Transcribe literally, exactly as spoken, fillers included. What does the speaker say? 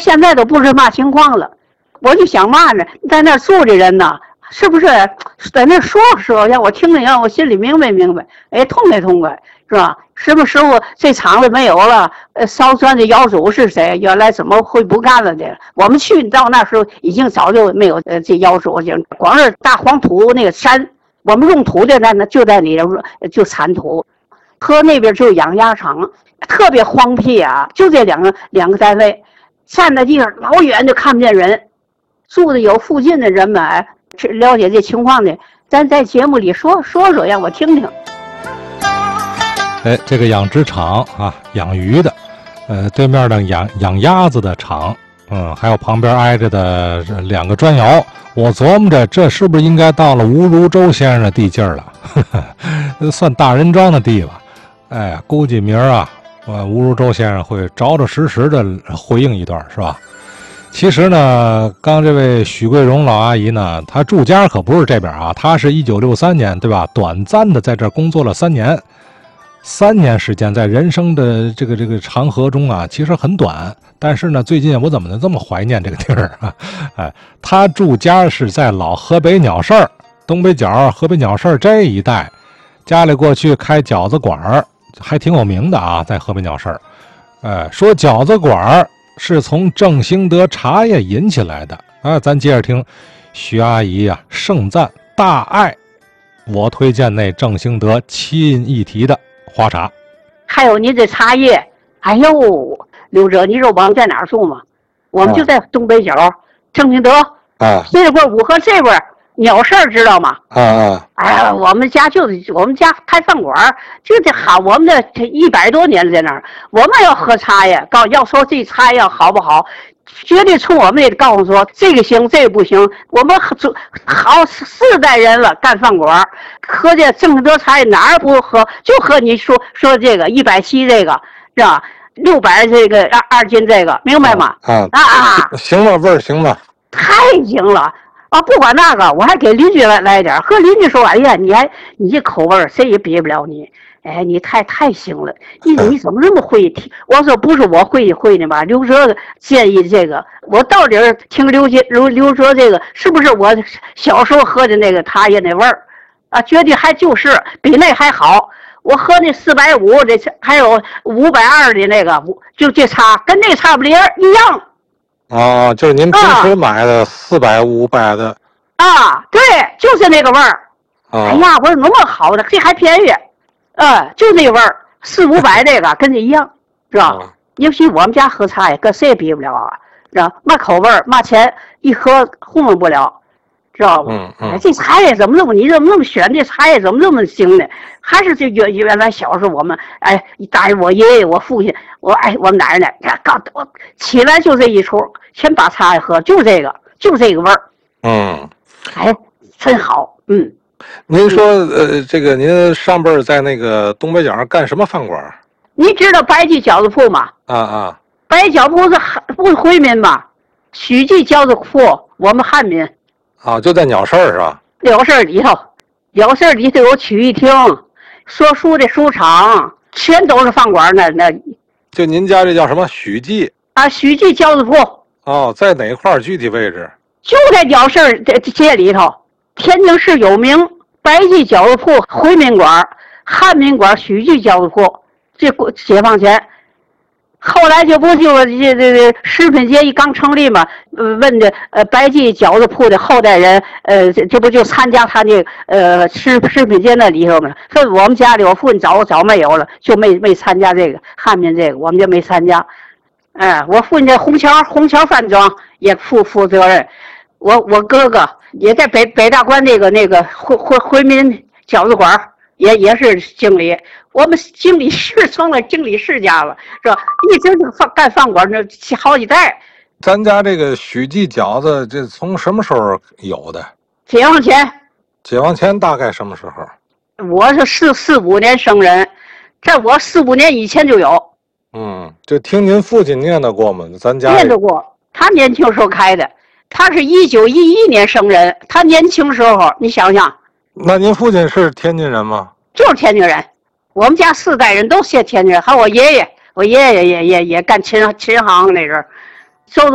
现在都不知嘛情况了。我就想嘛呢，在那住的人呢，是不是在那说说，让我听听，让我心里明白明白，哎，痛快痛快，是吧？什么时候这厂子没有了？呃，烧砖的窑主是谁？原来怎么会不干了的？我们去到那时候已经早就没有呃这窑主，就光是大黄土那个山，我们用土的那那就在里头就产土，和那边就养鸭场，特别荒僻啊，就这两个两个单位，站在地方老远就看不见人。住的有附近的人们，哎，了解这情况的，咱在节目里说说说，让我听听。 哎，这个养殖场啊，养鱼的，呃，对面的养养鸭子的场，嗯，还有旁边挨着的两个砖窑，我琢磨着这是不是应该到了吴如周先生的地界儿了，呵呵，算大人庄的地吧。哎，估计明儿啊，呃，吴如周先生会着着实实的回应一段，是吧？其实呢，刚这位许桂荣老阿姨呢，她住家可不是这边啊，她是一九六三年，对吧？短暂的在这儿工作了三年，三年时间，在人生的这个这个长河中啊，其实很短。但是呢，最近我怎么能这么怀念这个地儿啊？哎，她住家是在老河北鸟市儿东北角河北鸟市儿这一带，家里过去开饺子馆儿，还挺有名的啊，在河北鸟市儿。哎，说饺子馆儿是从郑兴德茶叶引起来的啊！咱接着听徐阿姨啊盛赞大爱，我推荐那郑兴德七印一提的花茶。 还有您这茶叶，哎呦，刘哲，你知道我们在哪儿住吗？我们就在东北角，郑兴德啊，这块五河这边鸟市知道吗？ 啊啊！ 哎呀，我们家就是我们家开饭馆，就这好，我们这一百多年在那儿，我们要喝茶叶，告要说这茶叶好不好，绝对从我们也告诉说这个行，这个不行。我们好四代人了干饭馆，喝这郑兴德茶叶哪儿不喝？就喝你说说这个一百七这个是吧？六百这个二二斤这个，明白吗？ 啊啊啊！ 行了，味儿行了， 太行了。啊，不管那个，我还给邻居来来点，和邻居说，哎呀，你还你这口味谁也比不了你，哎，你太太行了，你你怎么那么会听？我说不是我会会的吧？刘哲建议这个，我到底听刘杰刘刘哲这个，是不是我小时候喝的那个茶叶那味儿？啊，绝对还就是比那还好。我喝那四百五，这还有五百二的那个，就这茶跟那差不离一样。 哦，就是您平时买的四百五百的啊，对，就是那个味儿。 啊、 哎呀，我说那么好的，这还便宜，呃，就那味儿，四五百这个跟这一样，是吧？啊、尤其我们家喝茶也跟谁也比不了啊，知道嘛口味儿嘛钱一喝糊弄不了，知道吗？ 嗯嗯。 哎，这茶叶怎么那么你怎么那么选？这茶叶怎么那么行呢？还是这原原来小时候我们哎，大我爷爷我父亲我哎我奶奶，刚我起来就这一出，全把茶叶喝，就这个就这个味儿。 嗯， 哎，真好。嗯， 您说呃，这个您上辈儿在那个东北角干什么饭馆？ 你知道白记饺子铺吗？ 啊啊， 白记饺子铺是汉不是回民吗？许记饺子铺我们汉民。 啊，就在鸟市是吧？ 鸟市里头，鸟市里头有曲艺厅。说书的书场全都是饭馆，那那就您家这叫什么许记啊？许记饺子铺哦，在哪块具体位置？ 就在鸟市这街里头。天津市有名白记饺子铺回民馆、汉民馆、许记饺子铺。这解放前，后来就不就这这这食品街一刚成立嘛？呃，问的呃白记饺子铺的后代人，呃，这这不就参加他那呃食食品街那里头嘛？说我们家里我父亲早早没有了，就没没参加这个汉民这个，我们就没参加。哎、呃，我父亲在虹桥虹桥饭庄也负负责任，我我哥哥也在北北大关那个那个回回回民饺子馆也也是经理。我们经理室成了经理世家了，是吧？一直就饭干饭馆，这好几代。 咱家这个许记饺子，这从什么时候有的？ 解放前。 解放前大概什么时候？ 我是四四五年生人，在我四五年以前就有。 嗯，就听您父亲念叨过吗？咱家念叨过，他年轻时候开的，他是一九一一年生人，他年轻时候，你想想。 那您父亲是天津人吗？ 就是天津人。我们家四代人都是天津人，还有我爷爷，我爷爷也也也干琴琴行那阵儿，